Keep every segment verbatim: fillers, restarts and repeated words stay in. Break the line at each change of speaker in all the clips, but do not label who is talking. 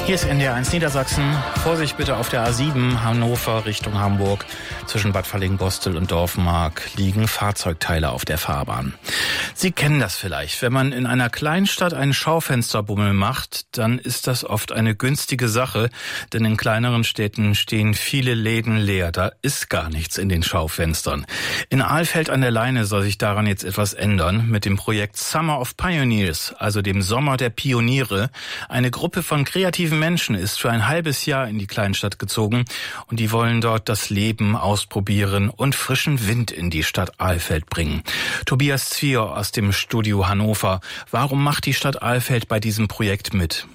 Hier ist N D R eins Niedersachsen. Vorsicht bitte auf der A sieben Hannover Richtung Hamburg. Zwischen Bad Fallingbostel und Dorfmark liegen Fahrzeugteile auf der Fahrbahn. Sie kennen das vielleicht. Wenn man in einer Kleinstadt einen Schaufensterbummel macht, dann ist das oft eine günstige Sache. Denn in kleineren Städten stehen viele Läden leer. Da ist gar nichts in den Schaufenstern. In Alfeld an der Leine soll sich daran jetzt etwas ändern. Mit dem Projekt Summer of Pioneers, also dem Sommer der Pioniere. Eine Gruppe von kreativen Menschen ist für ein halbes Jahr in die Kleinstadt gezogen und die wollen dort das Leben ausprobieren und frischen Wind in die Stadt Alfeld bringen. Tobias Zwier aus dem Studio Hannover. Warum macht die Stadt Alfeld bei diesem Projekt mit?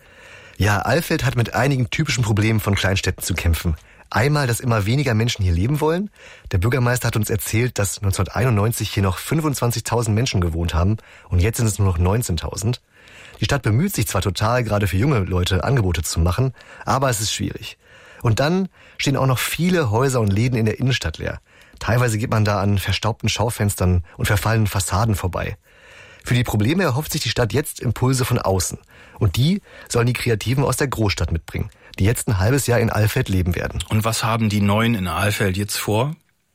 Ja, Alfeld hat mit einigen typischen Problemen von Kleinstädten zu kämpfen. Einmal, dass immer weniger Menschen hier leben wollen. Der Bürgermeister hat uns erzählt, dass neunzehnhunderteinundneunzig hier noch fünfundzwanzigtausend Menschen gewohnt haben und jetzt sind es nur noch neunzehntausend. Die Stadt bemüht sich zwar total, gerade für junge Leute Angebote zu machen, aber es ist schwierig. Und dann stehen auch noch viele Häuser und Läden in der Innenstadt leer. Teilweise geht man da an verstaubten Schaufenstern und verfallenen Fassaden vorbei. Für die Probleme erhofft sich die Stadt jetzt Impulse von außen. Und die sollen die Kreativen aus der Großstadt mitbringen, die jetzt ein halbes Jahr in Alfeld leben werden.
Und was haben die Neuen in Alfeld jetzt vor?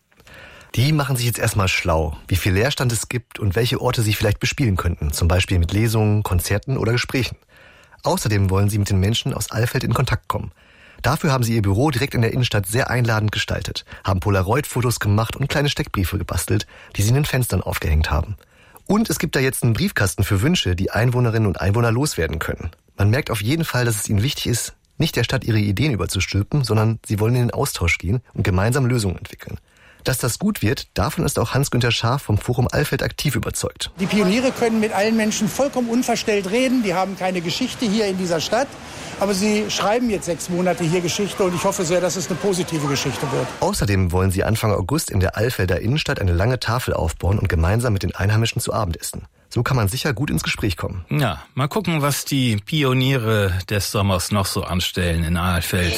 Die machen sich jetzt erstmal schlau, wie viel Leerstand es gibt und welche Orte sie vielleicht bespielen könnten, zum Beispiel mit Lesungen, Konzerten oder Gesprächen. Außerdem wollen sie mit den Menschen aus Alfeld in Kontakt kommen. Dafür haben sie ihr Büro direkt in der Innenstadt sehr einladend gestaltet, haben Polaroid-Fotos gemacht und kleine Steckbriefe gebastelt, die sie in den Fenstern aufgehängt haben. Und es gibt da jetzt einen Briefkasten für Wünsche, die Einwohnerinnen und Einwohner loswerden können. Man merkt auf jeden Fall, dass es ihnen wichtig ist, nicht der Stadt ihre Ideen überzustülpen, sondern sie wollen in den Austausch gehen und gemeinsam Lösungen entwickeln. Dass das gut wird, davon ist auch Hans-Günther Schaaf vom Forum Alfeld aktiv überzeugt.
Die Pioniere können mit allen Menschen vollkommen unverstellt reden. Die haben keine Geschichte hier in dieser Stadt. Aber sie schreiben jetzt sechs Monate hier Geschichte und ich hoffe sehr, dass es eine positive Geschichte wird.
Außerdem wollen sie Anfang August in der Alfelder Innenstadt eine lange Tafel aufbauen und gemeinsam mit den Einheimischen zu Abend essen. So kann man sicher gut ins Gespräch kommen.
Ja, mal gucken, was die Pioniere des Sommers noch so anstellen in Alfeld.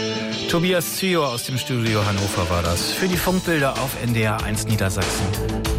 Tobias Zwier aus dem Studio Hannover war das. Für die Funkbilder auf N D R eins Niedersachsen.